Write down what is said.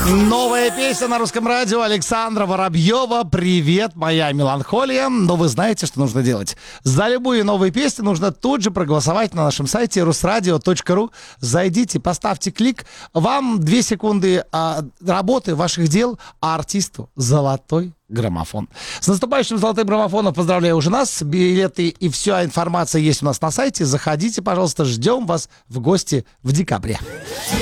Новая песня на русском радио Александра Воробьева. Привет, моя меланхолия. Но вы знаете, что нужно делать. За любые новые песни нужно тут же проголосовать на нашем сайте rusradio.ru. Зайдите, поставьте клик. Вам 2 секунды работы ваших дел, а артисту золотой граммофон. С наступающим золотым граммофоном поздравляю уже нас. Билеты и вся информация есть у нас на сайте. Заходите, пожалуйста, ждем вас в гости в декабре.